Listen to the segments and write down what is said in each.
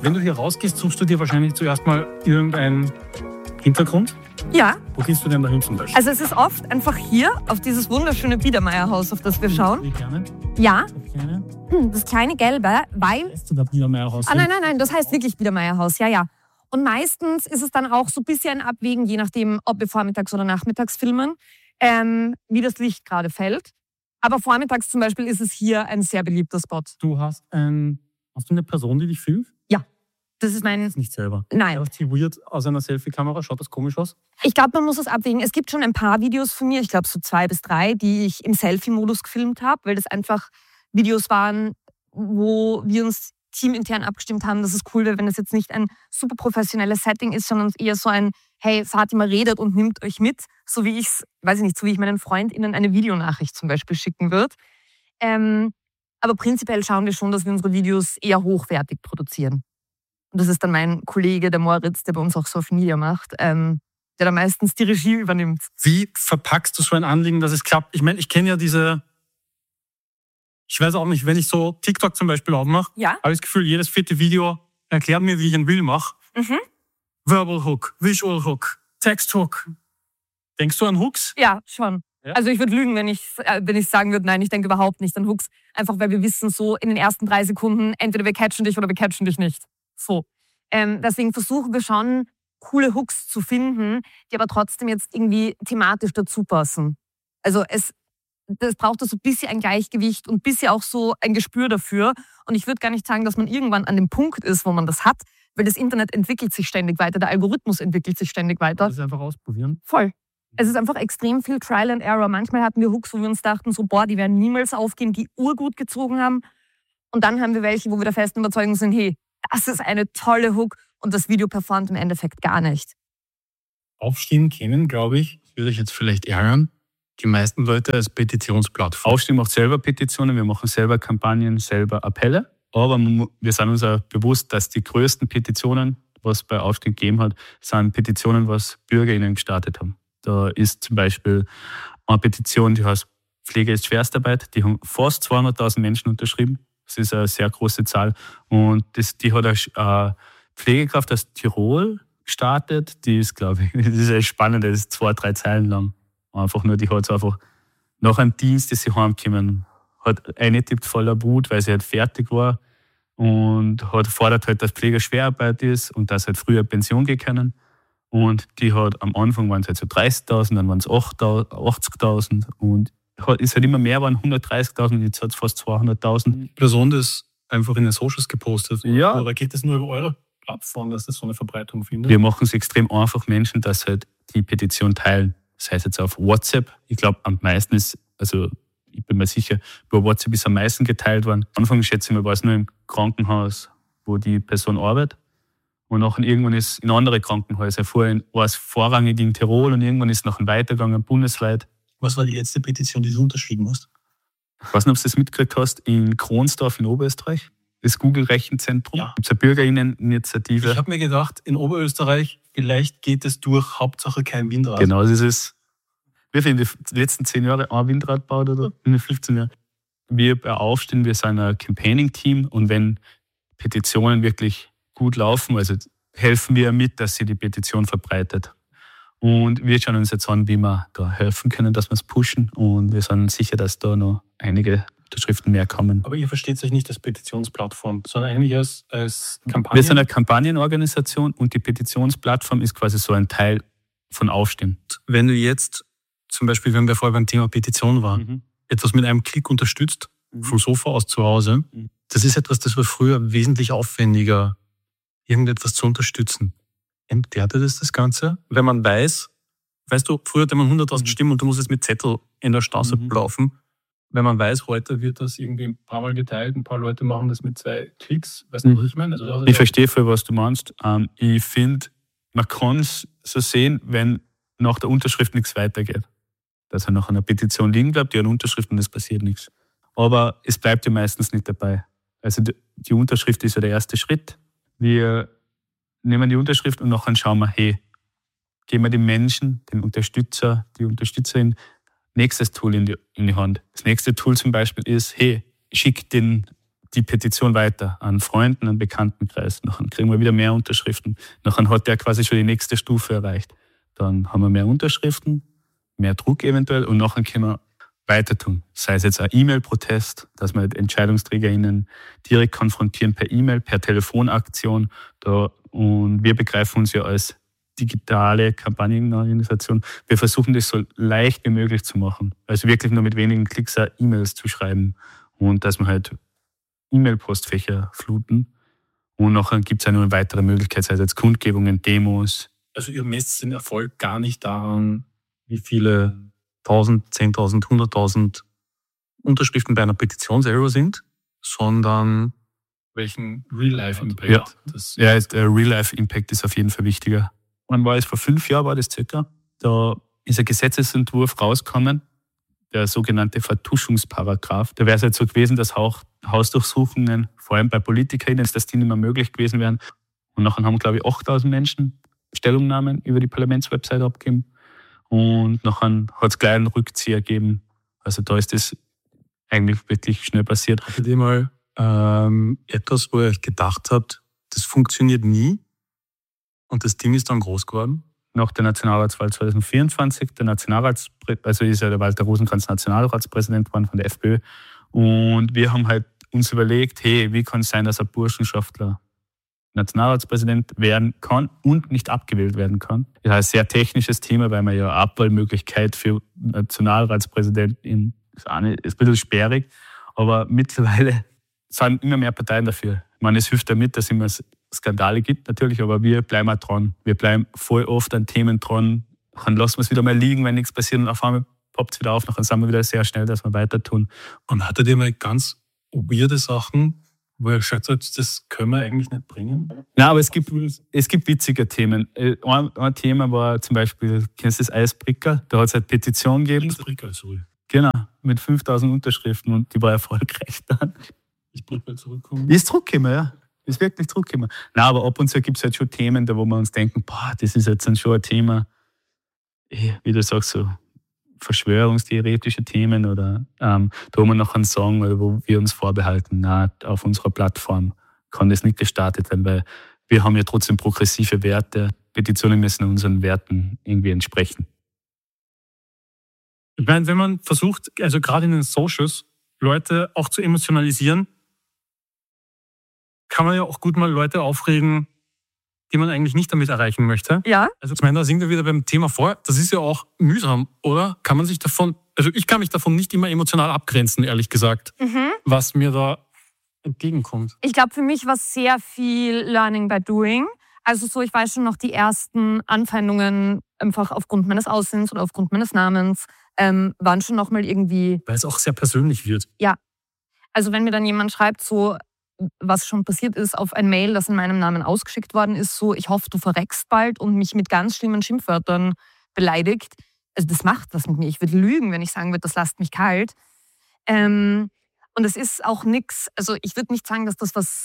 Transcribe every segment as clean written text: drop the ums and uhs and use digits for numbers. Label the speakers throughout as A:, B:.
A: Wenn du hier rausgehst, suchst du dir wahrscheinlich zuerst mal irgendeinen Hintergrund.
B: Ja.
A: Wo gehst du denn dahin zum Beispiel?
B: Also es ist oft einfach hier auf dieses wunderschöne Biedermeierhaus, auf das wir schauen.
A: Wie kleine?
B: Ja,
A: Das kleine?
B: das kleine Gelbe, weil...
A: Weißt du da Biedermeierhaus?
B: Nein, das heißt wirklich Biedermeierhaus, ja. Und meistens ist es dann auch so ein bisschen ein Abwägen, je nachdem, ob wir vormittags oder nachmittags filmen, wie das Licht gerade fällt. Aber vormittags zum Beispiel ist es hier ein sehr beliebter Spot.
A: Hast du eine Person, die dich filmt?
B: Ja, das ist mein...
A: Das ist nicht selber.
B: Nein.
A: Relativ weird aus einer Selfie-Kamera. Schaut das komisch aus?
B: Ich glaube, man muss es abwägen. Es gibt schon ein paar Videos von mir, ich glaube so 2 bis 3, die ich im Selfie-Modus gefilmt habe, weil das einfach Videos waren, wo wir uns teamintern abgestimmt haben, dass es cool wäre, wenn es jetzt nicht ein super professionelles Setting ist, sondern eher so ein, hey, Fatima redet und nimmt euch mit, so wie ich meinen FreundInnen eine Videonachricht zum Beispiel schicken würde. Aber prinzipiell schauen wir schon, dass wir unsere Videos eher hochwertig produzieren. Und das ist dann mein Kollege, der Moritz, der bei uns auch Social Media macht, der da meistens die Regie übernimmt.
A: Wie verpackst du so ein Anliegen, dass es klappt? Ich meine, ich kenne ja ich weiß auch nicht, wenn ich so TikTok zum Beispiel aufmache, habe ich das Gefühl, jedes 4. Video erklärt mir, wie ich ein Reel mache.
B: Mhm.
A: Verbal Hook, Visual Hook, Text Hook. Denkst du an Hooks?
B: Ja, schon.
A: Ja?
B: Also ich würde lügen, wenn ich sagen würde, nein, ich denke überhaupt nicht an Hooks. Einfach weil wir wissen, so in den ersten 3 Sekunden, entweder wir catchen dich oder wir catchen dich nicht. So. Deswegen versuchen wir schon, coole Hooks zu finden, die aber trotzdem jetzt irgendwie thematisch dazu passen. Also das braucht so ein bisschen ein Gleichgewicht und ein bisschen auch so ein Gespür dafür. Und ich würde gar nicht sagen, dass man irgendwann an dem Punkt ist, wo man das hat, weil das Internet entwickelt sich ständig weiter, der Algorithmus entwickelt sich ständig weiter.
A: Das ist einfach ausprobieren.
B: Voll. Es ist einfach extrem viel Trial and Error. Manchmal hatten wir Hooks, wo wir uns dachten, so, die werden niemals aufgehen, die urgut gezogen haben. Und dann haben wir welche, wo wir der festen Überzeugung sind, hey, das ist eine tolle Hook und das Video performt im Endeffekt gar nicht.
A: Aufstehen kennen, glaube ich, würde ich jetzt vielleicht ärgern, die meisten Leute als Petitionsplattform. Aufstehen macht selber Petitionen, wir machen selber Kampagnen, selber Appelle. Aber wir sind uns auch bewusst, dass die größten Petitionen, was bei Aufstehen gegeben hat, sind Petitionen, was BürgerInnen gestartet haben. Da ist zum Beispiel eine Petition, die heißt Pflege ist Schwerstarbeit. Die haben fast 200.000 Menschen unterschrieben. Das ist eine sehr große Zahl. Und die hat eine Pflegekraft aus Tirol gestartet. Die ist, glaube ich, das ist echt spannend, das ist 2-3 Zeilen lang. Einfach nur, die hat so einfach nach einem Dienst, dass sie heimgekommen, hat eingetippt voller Wut, weil sie halt fertig war und fordert halt, dass Pflege Schwerarbeit ist und dass halt früher Pension gehen können. Und die hat am Anfang waren es halt so 30.000, dann waren es 80.000 und ist halt immer mehr, waren 130.000 und jetzt hat es fast 200.000. Person das einfach in den Socials gepostet.
C: Ja.
A: Oder geht das nur über eure Plattform, dass das so eine Verbreitung findet?
C: Wir machen es extrem einfach Menschen, dass halt die Petition teilen. Das heißt jetzt auf WhatsApp. Ich glaube, am meisten ist, also ich bin mir sicher, über WhatsApp ist am meisten geteilt worden. Am Anfang schätze ich mal, war es nur im Krankenhaus, wo die Person arbeitet. Und nachher irgendwann ist in andere Krankenhäuser. Vorher war es vorrangig in Tirol und irgendwann ist es nachher weitergegangen, bundesweit.
A: Was war die letzte Petition, die du unterschrieben hast?
C: Ich weiß nicht, ob du das mitgekriegt hast, in Kronsdorf in Oberösterreich, das Google-Rechenzentrum.
A: Ja.
C: Gibt es eine Bürgerinneninitiative.
A: Ich habe mir gedacht, in Oberösterreich, vielleicht geht es durch, Hauptsache kein Windrad.
C: Genau, das ist, wie viel in den letzten 10 Jahren ein Windrad gebaut oder in den 15 Jahren? Wir bei Aufstehen, wir sind ein Campaigning-Team und wenn Petitionen wirklich gut laufen, also helfen wir mit, dass sie die Petition verbreitet. Und wir schauen uns jetzt an, wie wir da helfen können, dass wir es pushen. Und wir sind sicher, dass da noch einige Unterschriften mehr kommen.
A: Aber ihr versteht euch nicht als Petitionsplattform, sondern eigentlich als Kampagne?
C: Wir sind eine Kampagnenorganisation und die Petitionsplattform ist quasi so ein Teil von Aufstehen.
A: Wenn du jetzt, zum Beispiel, wenn wir vorher beim Thema Petition waren, etwas mit einem Klick unterstützt, vom Sofa aus zu Hause, das ist etwas, das war früher wesentlich aufwendiger, irgendetwas zu unterstützen. Entbehrte das Ganze? Wenn man weiß, weißt du, früher hatte man 100.000 Stimmen und du musst jetzt mit Zettel in der Straße laufen. Wenn man weiß, heute wird das irgendwie ein paar Mal geteilt, ein paar Leute machen das mit 2 Klicks. Weißt du, was ich meine? Also,
C: Ich verstehe voll, was du meinst. Ich finde, man kann es so sehen, wenn nach der Unterschrift nichts weitergeht. Dass er nach einer Petition liegen bleibt, die hat Unterschrift und es passiert nichts. Aber es bleibt ja meistens nicht dabei. Also die Unterschrift ist ja der erste Schritt. Wir nehmen die Unterschrift und nachher schauen wir, hey, geben wir dem Menschen, den Unterstützer, die Unterstützerin, nächstes Tool in die Hand. Das nächste Tool zum Beispiel ist, hey, schick den die Petition weiter an Freunden, an Bekanntenkreis. Dann kriegen wir wieder mehr Unterschriften. Dann hat der quasi schon die nächste Stufe erreicht. Dann haben wir mehr Unterschriften, mehr Druck eventuell und nachher können wir weiter tun. Sei es jetzt ein E-Mail-Protest, dass wir EntscheidungsträgerInnen direkt konfrontieren per E-Mail, per Telefonaktion. Und wir begreifen uns ja als digitale Kampagnenorganisation. Wir versuchen das so leicht wie möglich zu machen. Also wirklich nur mit wenigen Klicks E-Mails zu schreiben und dass wir halt E-Mail-Postfächer fluten. Und nachher gibt es auch noch eine weitere Möglichkeit, sei es jetzt Kundgebungen, Demos.
A: Also ihr messt den Erfolg gar nicht daran, wie viele 1.000, 10.000, 100.000 Unterschriften bei einer Petition selber sind, sondern welchen Real-Life-Impact.
C: Ja, Real-Life-Impact ist auf jeden Fall wichtiger. Wann war es? Vor 5 Jahren war das circa. Da ist ein Gesetzesentwurf rausgekommen, der sogenannte Vertuschungsparagraf. Da wäre es halt so gewesen, dass auch Hausdurchsuchungen, vor allem bei PolitikerInnen, dass die nicht mehr möglich gewesen wären. Und nachher haben, glaube ich, 8.000 Menschen Stellungnahmen über die Parlamentswebsite abgegeben. Und nachher hat es gleich einen Rückzieher gegeben. Also da ist das eigentlich wirklich schnell passiert.
A: Hattet ihr mal etwas, wo ihr euch gedacht habt, das funktioniert nie und das Ding ist dann groß geworden?
C: Nach der Nationalratswahl 2024, also ist ja der Walter Rosenkranz Nationalratspräsident geworden von der FPÖ. Und wir haben halt uns überlegt, hey, wie kann es sein, dass ein Burschenschaftler Nationalratspräsident werden kann und nicht abgewählt werden kann. Das ist ein sehr technisches Thema, weil man ja Abwahlmöglichkeit für Nationalratspräsidenten ist ein bisschen sperrig, aber mittlerweile sind immer mehr Parteien dafür. Ich meine, es hilft damit, dass es immer Skandale gibt natürlich, aber wir bleiben auch dran. Wir bleiben voll oft an Themen dran. Dann lassen wir es wieder mal liegen, wenn nichts passiert und auf einmal poppt es wieder auf, dann sind wir wieder sehr schnell, dass wir weiter tun.
A: Und hattet ihr mal ganz weirde Sachen, wo ihr gesagt habt, das können wir eigentlich nicht bringen?
C: Nein, aber es gibt witzige Themen. Ein Thema war zum Beispiel, kennst du das Eisbricker? Da hat es eine Petition gegeben.
A: Eisbricker, sorry.
C: Genau, mit 5.000 Unterschriften und die war erfolgreich dann.
A: Ist Bricker zurückgekommen?
C: Ist zurückgekommen, ja. Ist wirklich zurückgekommen. Nein, aber ab und zu gibt es halt schon Themen, da wo wir uns denken, boah, das ist jetzt dann schon ein Thema, wie du sagst, so verschwörungstheoretische Themen oder da haben wir noch einen Song, oder wo wir uns vorbehalten, na, auf unserer Plattform kann das nicht gestartet werden, weil wir haben ja trotzdem progressive Werte. Petitionen müssen unseren Werten irgendwie entsprechen.
A: Ich meine, wenn man versucht, also gerade in den Socials, Leute auch zu emotionalisieren, kann man ja auch gut mal Leute aufregen, die man eigentlich nicht damit erreichen möchte.
B: Ja.
A: Also ich meine, da sind wir wieder beim Thema vor. Das ist ja auch mühsam, oder? Kann man sich davon, also ich kann mich davon nicht immer emotional abgrenzen, ehrlich gesagt, was mir da entgegenkommt.
B: Ich glaube, für mich war es sehr viel Learning by Doing. Also so, ich weiß schon noch die ersten Anfeindungen einfach aufgrund meines Aussehens oder aufgrund meines Namens waren schon nochmal irgendwie...
A: Weil es auch sehr persönlich wird.
B: Ja. Also wenn mir dann jemand schreibt, so was schon passiert ist, auf ein Mail, das in meinem Namen ausgeschickt worden ist, so ich hoffe, du verreckst bald und mich mit ganz schlimmen Schimpfwörtern beleidigt. Also das macht was mit mir. Ich würde lügen, wenn ich sagen würde, das lasst mich kalt. Und es ist auch nichts, also ich würde nicht sagen,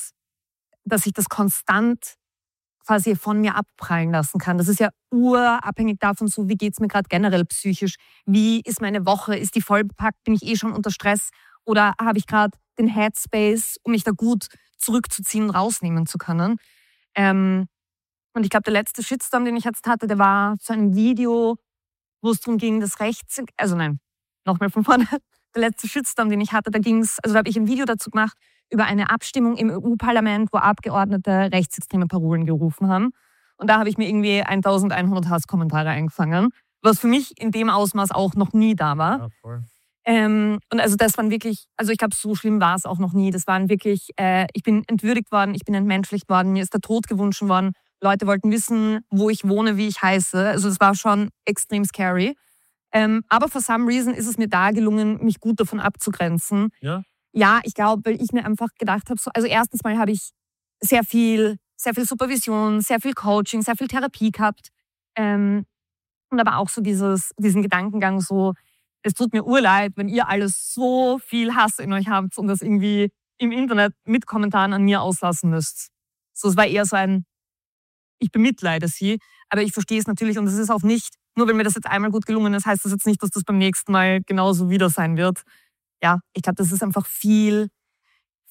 B: dass ich das konstant quasi von mir abprallen lassen kann. Das ist ja urabhängig davon, so wie geht es mir gerade generell psychisch, wie ist meine Woche, ist die vollbepackt, bin ich schon unter Stress oder habe ich gerade den Headspace, um mich da gut zurückzuziehen und rausnehmen zu können. Und ich glaube, der letzte Shitstorm, den ich jetzt hatte, der war so ein Video, wo es darum ging, das nochmal von vorne. Der letzte Shitstorm, den ich hatte, da habe ich ein Video dazu gemacht über eine Abstimmung im EU-Parlament, wo Abgeordnete rechtsextreme Parolen gerufen haben. Und da habe ich mir irgendwie 1100 Hasskommentare eingefangen, was für mich in dem Ausmaß auch noch nie da war.
A: Ja, voll.
B: Und also das waren wirklich, also ich glaube, so schlimm war es auch noch nie. Das waren wirklich, ich bin entwürdigt worden, ich bin entmenschlicht worden, mir ist der Tod gewünscht worden. Leute wollten wissen, wo ich wohne, wie ich heiße. Also es war schon extrem scary. Aber for some reason ist es mir da gelungen, mich gut davon abzugrenzen.
A: Ja?
B: Ja, ich glaube, weil ich mir einfach gedacht habe, also erstens mal habe ich sehr viel Supervision, sehr viel Coaching, sehr viel Therapie gehabt. Und aber auch so diesen Gedankengang so, es tut mir urleid, wenn ihr alles so viel Hass in euch habt und das irgendwie im Internet mit Kommentaren an mir auslassen müsst. So, es war eher so ein, ich bemitleide sie, aber ich verstehe es natürlich und es ist auch nicht, nur wenn mir das jetzt einmal gut gelungen ist, heißt das jetzt nicht, dass das beim nächsten Mal genauso wieder sein wird. Ja, ich glaube, das ist einfach viel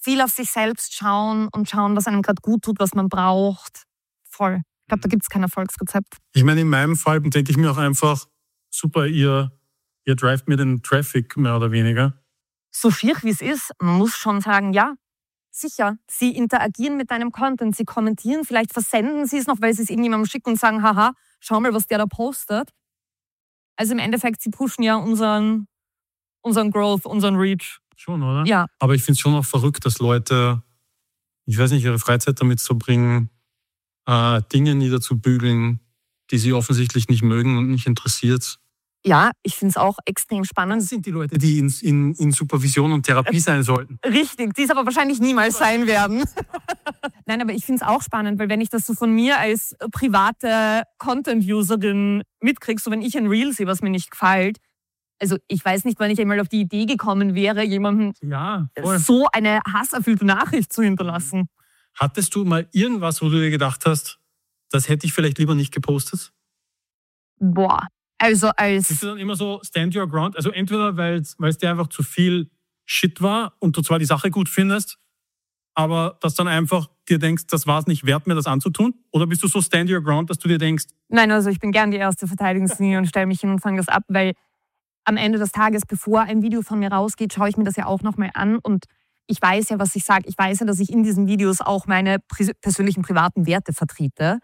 B: viel auf sich selbst schauen und schauen, was einem gerade gut tut, was man braucht. Voll. Ich glaube, da gibt es kein Erfolgsrezept.
C: Ich meine, in meinem Fall denke ich mir auch einfach, super, ihr drivet mir den Traffic mehr oder weniger.
B: So schier wie es ist, man muss schon sagen, ja, sicher. Sie interagieren mit deinem Content, sie kommentieren, vielleicht versenden sie es noch, weil sie es irgendjemandem schicken und sagen, haha, schau mal, was der da postet. Also im Endeffekt, sie pushen ja unseren Growth, unseren Reach.
C: Schon, oder?
B: Ja.
C: Aber ich finde es schon auch verrückt, dass Leute, ich weiß nicht, ihre Freizeit damit verbringen, Dinge niederzubügeln, die sie offensichtlich nicht mögen und nicht interessiert.
B: Ja, ich finde es auch extrem spannend.
C: Das sind die Leute, die in Supervision und Therapie sein sollten.
B: Richtig, die es aber wahrscheinlich niemals sein werden. Nein, aber ich finde es auch spannend, weil wenn ich das so von mir als private Content-Userin mitkriege, so wenn ich ein Reel sehe, was mir nicht gefällt, also ich weiß nicht, wann ich einmal auf die Idee gekommen wäre, jemandem so eine hasserfüllte Nachricht zu hinterlassen.
C: Hattest du mal irgendwas, wo du dir gedacht hast, das hätte ich vielleicht lieber nicht gepostet?
B: Boah. Also
C: bist du dann immer so stand your ground? Also entweder, weil es dir einfach zu viel Shit war und du zwar die Sache gut findest, aber dass dann einfach dir denkst, das war es nicht wert, mir das anzutun? Oder bist du so stand your ground, dass du dir denkst...
B: Nein, also ich bin gern die erste Verteidigungslinie und stelle mich hin und fange das ab, weil am Ende des Tages, bevor ein Video von mir rausgeht, schaue ich mir das ja auch nochmal an und ich weiß ja, was ich sage. Ich weiß ja, dass ich in diesen Videos auch meine persönlichen privaten Werte vertrete.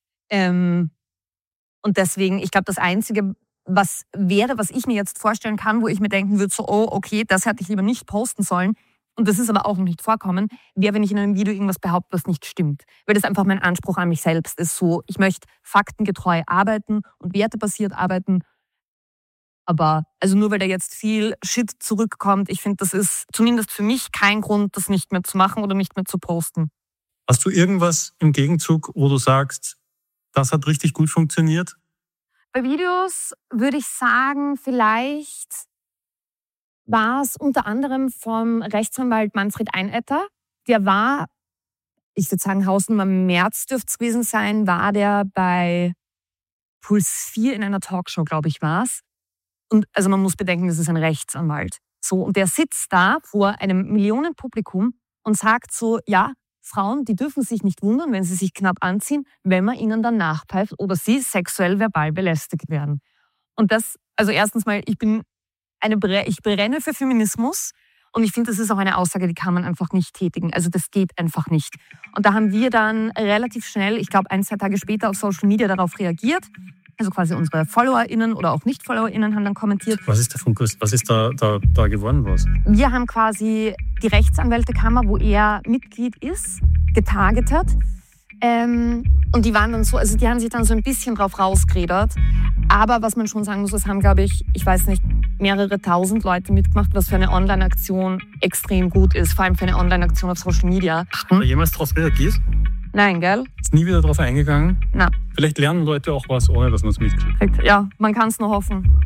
B: Und deswegen, ich glaube, das Einzige, was ich mir jetzt vorstellen kann, wo ich mir denken würde, so, oh, okay, das hätte ich lieber nicht posten sollen, und das ist aber auch noch nicht vorkommen, wäre, wenn ich in einem Video irgendwas behaupte, was nicht stimmt. Weil das einfach mein Anspruch an mich selbst ist. So, ich möchte faktengetreu arbeiten und wertebasiert arbeiten. Aber also nur weil da jetzt viel Shit zurückkommt, ich finde, das ist zumindest für mich kein Grund, das nicht mehr zu machen oder nicht mehr zu posten.
C: Hast du irgendwas im Gegenzug, wo du sagst, das hat richtig gut funktioniert?
B: Bei Videos würde ich sagen, vielleicht war es unter anderem vom Rechtsanwalt Manfred Einetter. Der war, ich würde sagen, Hausnummer März dürfte es gewesen sein, war der bei Puls 4 in einer Talkshow, glaube ich, war es. Und also man muss bedenken, das ist ein Rechtsanwalt. So, und der sitzt da vor einem Millionenpublikum und sagt so, ja, Frauen, die dürfen sich nicht wundern, wenn sie sich knapp anziehen, wenn man ihnen dann nachpfeift oder sie sexuell verbal belästigt werden. Und das, also erstens mal, ich brenne für Feminismus und ich finde, das ist auch eine Aussage, die kann man einfach nicht tätigen. Also das geht einfach nicht. Und da haben wir dann relativ schnell, ich glaube 1-2 Tage später auf Social Media darauf reagiert. Also quasi unsere FollowerInnen oder auch Nicht-FollowerInnen haben dann kommentiert.
C: Was ist da geworden?
B: Wir haben quasi die Rechtsanwältekammer, wo er Mitglied ist, getargetet. Und die waren dann so, also die haben sich dann so ein bisschen drauf rausgeredet. Aber was man schon sagen muss, es haben, glaube ich weiß nicht, mehrere tausend Leute mitgemacht, was für eine Online-Aktion extrem gut ist. Vor allem für eine Online-Aktion auf Social Media.
C: Hast du da jemals drauf reagiert?
B: Nein, gell?
C: Ist nie wieder drauf eingegangen?
B: Nein.
C: Vielleicht lernen Leute auch was, ohne dass man es mitkriegt.
B: Ja, man kann es nur hoffen.